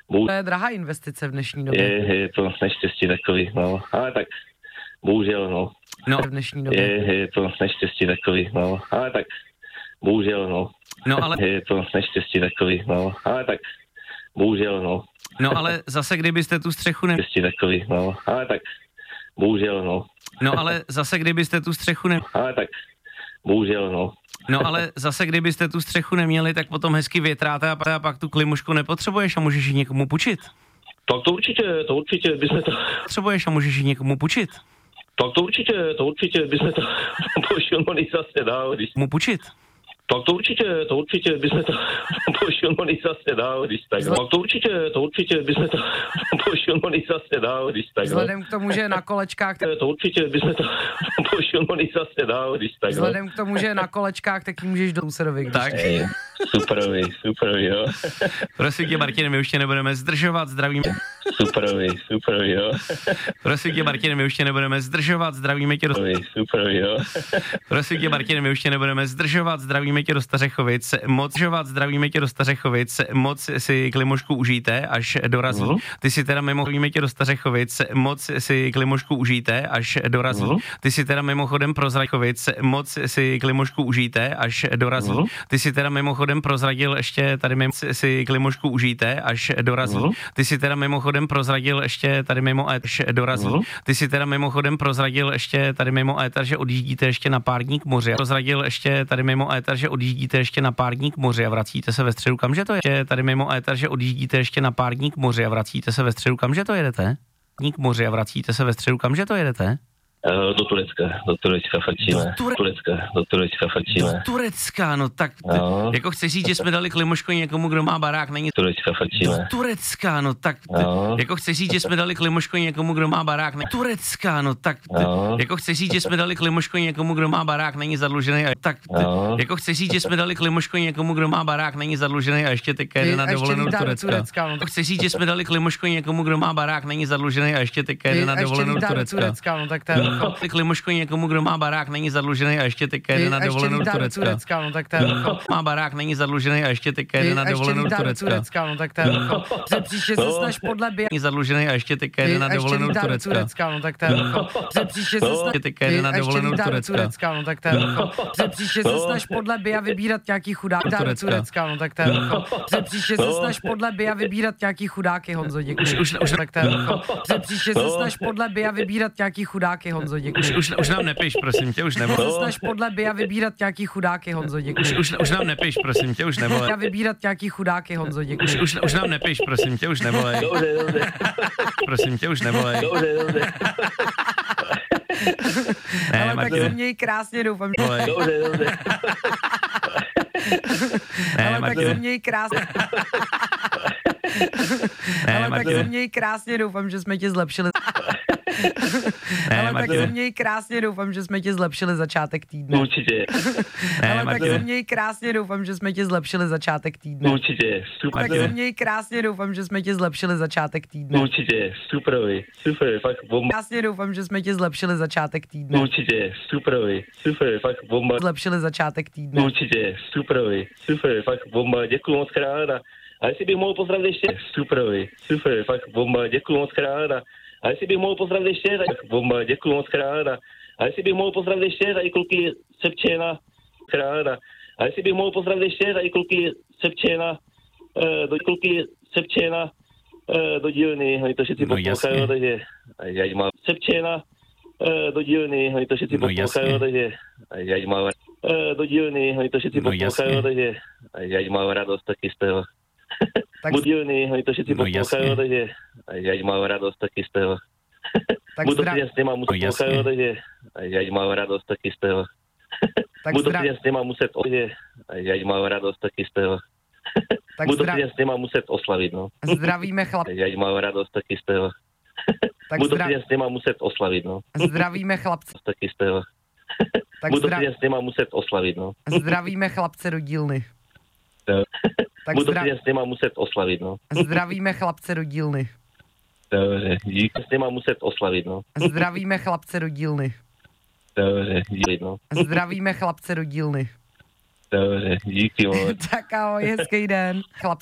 To je drahá investice v dnešní době. Je to neštěstí takový, no. Ale tak, bohužel, no. No, v dnešní době. Je to neštěstí takový, no. Ale tak, bohužel, no. No, ale... Je to neštěstí takový, no. Ale tak, bohužel, no. No, ale zase, kdybyste tu střechu Neštěstí takový, no. Ale tak, bohužel, no. No, ale zase, kdybyste tu střechu Ale tak, bohužel, no. No, ale zase, kdybyste tu střechu neměli, tak potom hezky větráte a pak tu klimušku nepotřebuješ a můžeš ji někomu půjčit. Tak to určitě bychom to... Potřebuješ a můžeš ji někomu půjčit. Tak to určitě bychom to pošilnuli zase dál, když... Mu půjčit. Tak to určitě bychom to pošiluli zase dál, když tak. Tak to určitě bychom to pošiluli zase dál, když tak. Vzhledem k tomu, že na kolečkách... To určitě bychom to pošiluli zase dál, když tak. Vzhledem k tomu, že na kolečkách, tak ji můžeš do Sedovi. Tak. Super, jo. Prosím tě, Martine, my už tě nebudeme zdržovat, zdravíme. Super, jo. Prosím tě, Martine, my už tě nebudeme zdržovat, zdravíme tě do... Super, jo. Prosím tě, Martine, my už tě nebudeme zdržovat, zdravíme tě do Stařechovic, zdravíme tě do Stařechovic, moc si klimušku užijte, až dorazí. Ty si teda zdravíme tě do Stařechovic, moc si klimušku užijte, až dorazí. Ty si teda mimochodem prozradil, moc si klimušku užijte, až dorazí. Ty si teda mimochodem prozradil ještě tady si klimušku užijte, až dorazí. Ty si teda mimochodem prozradil ještě tady mimo éter, až dorazí. Ty si teda mimochodem prozradil ještě tady mimo éter, že odjíždíte ještě na pár dní k moři. Prozradil ještě tady mimo éter, že odjíždíte ještě na pár dní k moři a vracíte se ve středu. Kamže to je? Tady mimo éter, že odjíždíte ještě na pár dní k moři a vracíte se ve středu. Kamže to jedete? Dní k moři a vracíte se ve středu. Kamže to jedete? Do Turecka fačíme. Do Turecka, no tak, jako chci říct, že jsme dali klimušku někomu, kdo má barák, není... Turecka fačíme. Do Turecka, no tak, jako chci říct, že jsme dali klimušku někomu, kdo má barák, není... Turecka, no tak, jako chci říct, že jsme dali klimušku někomu, kdo má barák, není zadlužený a tak, jako chci říct, že jsme dali klimušku někomu, kdo má barák, není zadlužený a ještě teďka jde na dovolenou do Turecka. No, chci říct, že jsme dali klimušku někomu, kdo má barák, není zadlužený a ještě teďka jde na dovolenou do Turecka. No tak klimušku někomu, kdo má barák, není zadlužený a ještě teďka jde na dovolenou do Turecka. No tak má barák, není zadlužený a ještě teďka jde na dovolenou do Turecka. No tak příště se snaž podle není zadlužený a ještě teďka jde na dovolenou do Turecka. No tak příště se snaž teďka jde na dovolenou do Turecka. No tak příště se snaž podle BIA vybírat nějaký chudáky do Turecka. No tak příště se snaž podle BIA vybírat nějaký chudáky, Honzo, děkuji. Už tak příště se snaž podle BIA vybírat nějaký chudáky, Honzo, děkuji. Už nám nepiš, prosím tě, už nevolej. Se snaž podle BIA vybírat nějaký chudáky, Honzo, děkuji. Už nám nepiš, prosím tě, už nevolej. Vybírat nějaký chudáky, Honzo, děkuji. Už nám nepiš, prosím tě, už nevolej. Dobře. Prosím tě, už nevolej. Dobře. Ne, ale tak se měj krásně, doufám. Dobře. Ne, ale tak se měj krásně. Ale tak se měj krásně, doufám, že jsme tě zlepšili. Ale tak se měj krásně, doufám, že jsme tě zlepšili začátek týdne. Určitě. Ale tak se měj krásně, doufám, že jsme tě zlepšili začátek týdne. Určitě. Super. Tak se měj krásně, doufám, že jsme tě zlepšili začátek týdne. Určitě. Super, fakt bomba. Krásně doufám, že jsme tě zlepšili začátek týdne. Určitě. Super, fakt bomba. Zlepšili začátek týdne. Určitě. Super, fakt bomba. Děkuju moc krát. A jestli bych mohl pozdravit ještě, super, fakt bomba. Děkuju moc krát. A jestli bych mohl pozdravit ještě, tak bomba, děkuju moc krát. A jestli bych mohl pozdravit ještě, tady kluky Sepčena, krát. A jestli bych mohl pozdravit ještě, tady kluky Sepčena, do dílny, oni to všetci poslouchají, takže ať má Sepčena, do dílny, oni to všetci poslouchají, takže ať má do dílny, oni to všetci poslouchají, takže ať má radost taky z toho. Do dílny, oni to všetci poslouchají, takže ať má radost taky z toho. Budu to s něma muset poslouchat, takže ať má radost taky z toho. Budu to s něma muset, ať má radost taky z toho. Budu to s něma muset oslavit, no. Zdravíme chlapce. Ať má radost taky z toho. Budu to s něma muset oslavit, no. Zdravíme chlapce. Taky z toho. Budu to s něma muset oslavit, no. Zdravíme chlapce do dílny. Budu to s něma muset oslavit, no. Zdravíme chlapce do dílny. Dobře, díky. S něma muset oslavit, no. Zdravíme chlapce do dílny. Dobře, díky, no. Zdravíme chlapce do dílny. Dobře, díky moc. Tak ahoj, hezký den. Chlapce.